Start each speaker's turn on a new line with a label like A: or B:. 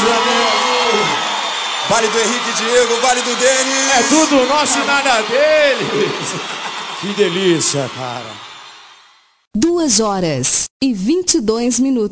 A: amigo.
B: Vale do Henrique Diego, vale do Denis.
A: É tudo nosso e nada dele. Que delícia, cara.
C: 2h22.